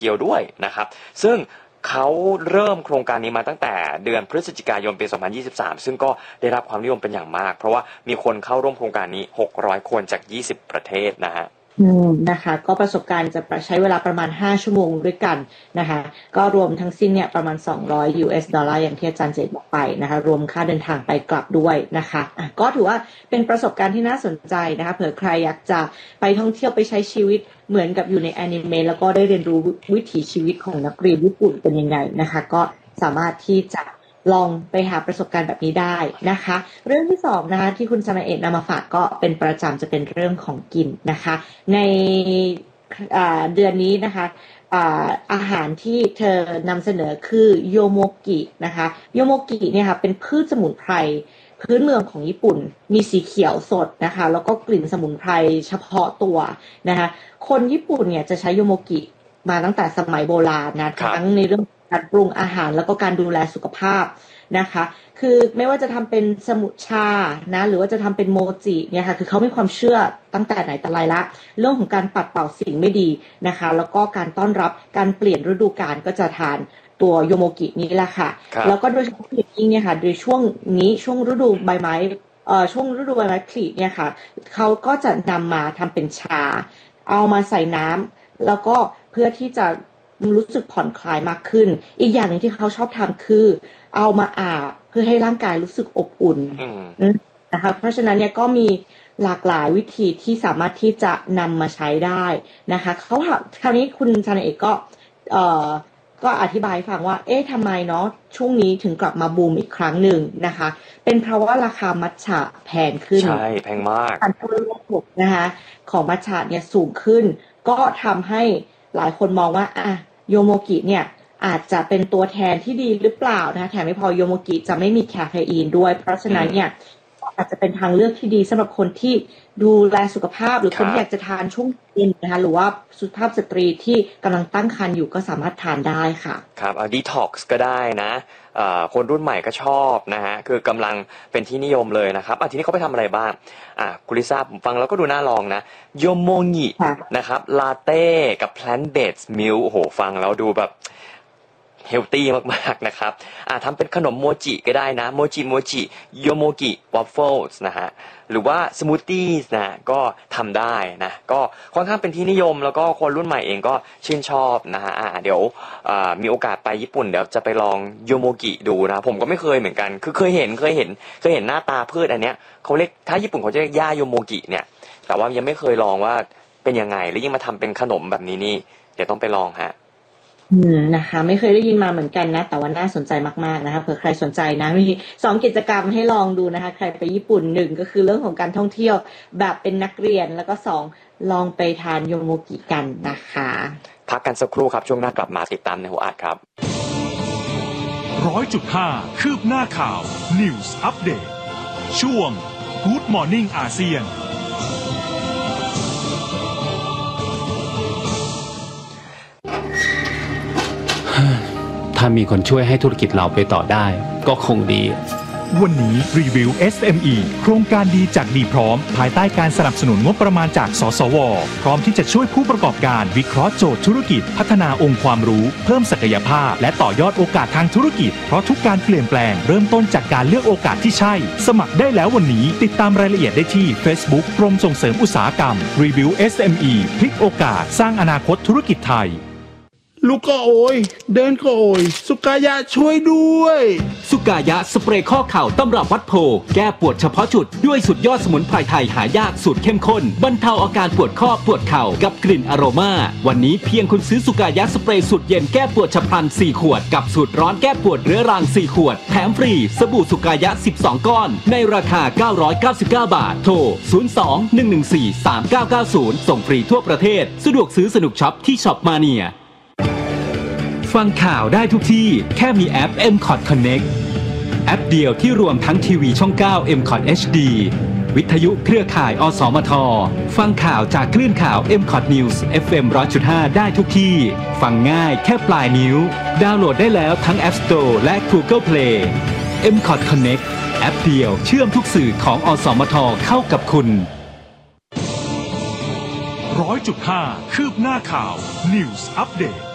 เกียวด้วยนะครับซึ่งเขาเริ่มโครงการนี้มาตั้งแต่เดือนพฤศจิกายนปี 2023 ซึ่งก็ได้รับความนิยมเป็นอย่างมากเพราะว่ามีคนเข้าร่วมโครงการนี้600 คนจาก20 ประเทศนะฮะนะคะก็ประสบการณ์จะใช้เวลาประมาณ5 ชั่วโมงด้วยกันนะคะก็รวมทั้งสิ้นเนี่ยประมาณ$200อย่างที่อาจารย์เจตบอกไปนะคะรวมค่าเดินทางไปกลับด้วยนะคะก็ถือว่าเป็นประสบการณ์ที่น่าสนใจนะคะเผื่อใครอยากจะไปท่องเที่ยวไปใช้ชีวิตเหมือนกับอยู่ในแอนิเมะแล้วก็ได้เรียนรู้วิถีชีวิตของนักเรียนญี่ปุ่นเป็นยังไงนะคะก็สามารถที่จะลองไปหาประสบการณ์แบบนี้ได้นะคะเรื่องที่2นะคะที่คุณซานาเอะนำมาฝากก็เป็นประจำจะเป็นเรื่องของกินนะคะในเดือนนี้นะคะอาหารที่เธอนำเสนอคือโยโมกินะคะโยโมกิเนี่ยค่ะเป็นพืชสมุนไพรพื้นเมืองของญี่ปุ่นมีสีเขียวสดนะคะแล้วก็กลิ่นสมุนไพรเฉพาะตัวนะคะคนญี่ปุ่นเนี่ยจะใช้โยโมกิมาตั้งแต่สมัยโบราณนะทั้งในเรื่องการปรุงอาหารแล้วก็การดูแลสุขภาพนะคะคือไม่ว่าจะทำเป็นสมุชานะหรือว่าจะทำเป็นโมจิเนี่ยค่ะคือเขามีความเชื่อตั้งแต่ไหนแต่ไรละเรื่องของการปัดเป่าสิ่งไม่ดีนะคะแล้วก็การต้อนรับการเปลี่ยนฤดูกาลก็จะทานตัวโยโมกินี้แหละค่ะแล้วก็โดยเฉพาะอย่างยิ่งเนี่ยค่ะโดยช่วงนี้ช่วงฤดูใบไม้ช่วงฤดูใบไม้ผลิเนี่ยค่ะเขาก็จะนำมาทำเป็นชาเอามาใส่น้ำแล้วก็เพื่อที่จะรู้สึกผ่อนคลายมากขึ้นอีกอย่างหนึ่งที่เขาชอบทำคือเอามาอาบเพื่อให้ร่างกายรู้สึกอบอุ่นนะคะเพราะฉะนั้นเนี่ยก็มีหลากหลายวิธีที่สามารถที่จะนำมาใช้ได้นะคะคราวนี้คุณชาเนเอกก็อธิบายฟังว่าทำไมเนาะช่วงนี้ถึงกลับมาบูมอีกครั้งหนึ่งนะคะเป็นเพราะว่าราคามัทฉะแพงขึ้นใช่แพงมากการทั่วโลกนะคะของมัทฉะเนี่ยสูงขึ้นก็ทำให้หลายคนมองว่าโยโมกิเนี่ยอาจจะเป็นตัวแทนที่ดีหรือเปล่านะคะแถมไม่พอโยโมกิจะไม่มีคาเฟอีนด้วยเพราะฉะนั้นเนี่ยอาจจะเป็นทางเลือกที่ดีสำหรับคนที่ดูแลสุขภาพหรือคนที่อยากจะทานช่วงเย็นนะคะหรือว่าสุภาพสตรีที่กำลังตั้งครรภ์อยู่ก็สามารถทานได้ค่ะครับดีท็อกซ์ก็ได้นะคนรุ่นใหม่ก็ชอบนะฮะคือกำลังเป็นที่นิยมเลยนะครับทีนี้เขาไปทำอะไรบ้างกุลิซ่าผมฟังแล้วก็ดูน่าลองนะโยโมงินะครับลาเต้กับแพลนต์เบสมิลค์โอ้โหฟังแล้วดูแบบเฮลตี้มากๆนะครับทำเป็นขนมโมจิก็ได้นะโมจิโยโมกิวอฟเฟิลส์นะฮะหรือว่าสมูทตี้นะก็ทำได้นะก็ค่อนข้างเป็นที่นิยมแล้วก็คนรุ่นใหม่เองก็ชื่นชอบนะฮะเดี๋ยวมีโอกาสไปญี่ปุ่นเดี๋ยวจะไปลองโยโมกิดูนะผมก็ไม่เคยเหมือนกันคือเคยเห็นหน้าตาพืชอันเนี้ยเขาเรียกถ้าญี่ปุ่นเขาจะเรียกย่าโยโมกิเนี่ยแต่ว่ายังไม่เคยลองว่าเป็นยังไงแล้วยิ่งมาทำเป็นขนมแบบนี้นี่เดี๋ยวต้องไปลองฮะนะคะไม่เคยได้ยินมาเหมือนกันนะแต่ว่าน่าสนใจมากๆนะคะเผื่อใครสนใจนะมี2 กิจกรรมให้ลองดูนะคะใครไปญี่ปุ่น1ก็คือเรื่องของการท่องเที่ยวแบบเป็นนักเรียนแล้วก็2ลองไปทานโยโมกิกันนะคะพักกันสักครู่ครับช่วงหน้ากลับมาติดตามในหัวอัดครับ 100.5 คืบหน้าข่าว News Update ช่วง Good Morning อาเซียนถ้ามีคนช่วยให้ธุรกิจเราไปต่อได้ก็คงดีวันนี้รีวิว SME โครงการดีจากดีพร้อมภายใต้การสนับสนุนงบประมาณจากสสวพร้อมที่จะช่วยผู้ประกอบการวิเคราะห์โจทย์ธุรกิจพัฒนาองค์ความรู้เพิ่มศักยภาพและต่อยอดโอกาสทางธุรกิจเพราะทุกการเปลี่ยนแปลงเริ่มต้นจากการเลือกโอกาสที่ใช่สมัครได้แล้ววันนี้ติดตามรายละเอียดได้ที่ Facebook กรมส่งเสริมอุตสาหกรรมรีวิว SME พลิกโอกาสสร้างอนาคตธุรกิจไทยลูกก็โอยเดินก็โอยสุกายะช่วยด้วยสุกายะสเปรย์ข้อเข่าตำรับวัดโพแก้ปวดเฉพาะจุดด้วยสุดยอดสมุนไพรไทยหายากสูตรเข้มข้นบรรเทาอาการปวดข้อปวดเข่ากับกลิ่นอโรมาวันนี้เพียงคุณซื้อสุกายะสเปรย์สูตรเย็นแก้ปวดฉับพลัน4 ขวดกับสูตรร้อนแก้ปวดเรื้อรัง4 ขวดแถมฟรีสบู่สุกายะ12 ก้อนในราคา999 บาทโทร02-114-3990ส่งฟรีทั่วประเทศสะดวกซื้อสนุกช็อปที่ช็อปมาเนียฟังข่าวได้ทุกที่แค่มีแอป MCOT Connect แอปเดียวที่รวมทั้งทีวีช่อง9 MCOT HD วิทยุเครือข่ายอสมทฟังข่าวจากคลื่นข่าว MCOT News FM 100.5 ได้ทุกที่ฟังง่ายแค่ปลายนิ้วดาวน์โหลดได้แล้วทั้ง App Store และ Google Play MCOT Connect แอปเดียวเชื่อมทุกสื่อของอสมทเข้ากับคุณ 100.5 คืบหน้าข่าว News Update